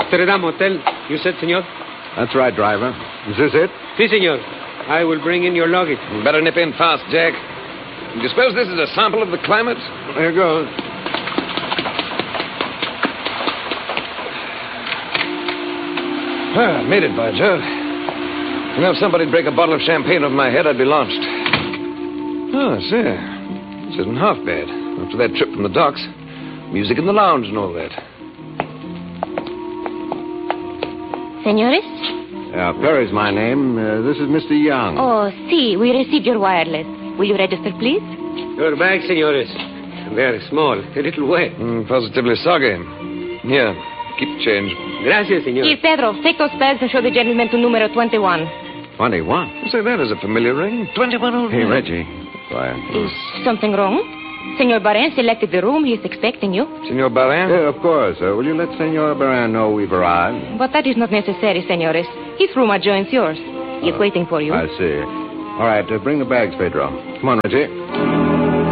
Notre Dame Hotel, you said, senor? That's right, driver. Is this it? Si, senor. I will bring in your luggage. You better nip in fast, Jack. Do you suppose this is a sample of the climate? Here goes. Ah, made it, by Jove. You know, if somebody'd break a bottle of champagne over my head, I'd be launched. Oh, see. This isn't half bad. After that trip from the docks, music in the lounge and all that. Senores? Perry's my name. This is Mr. Young. Oh, si. We received your wireless. Will you register, please? Your bags, senores. Very small. A little wet. Positively soggy. Here, keep the change. Gracias, senor. Here, Pedro, take those bags and show the gentleman to numero 21. 21? Say, that is a familiar ring. 21 over Hey, there. Reggie. Quiet. Is something wrong? Senor Barin selected the room. He is expecting you. Senor Barin? Yeah, of course. Will you let Senor Baran know we've arrived? But that is not necessary, senores. His room adjoins yours. He is waiting for you. I see. All right, bring the bags, Pedro. Come on, Reggie.